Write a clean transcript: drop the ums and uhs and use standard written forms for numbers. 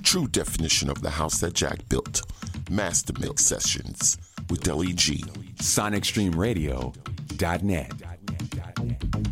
true definition of the house that Jack built. Master Mix Sessions with Deli G. SonicStreamRadio.net.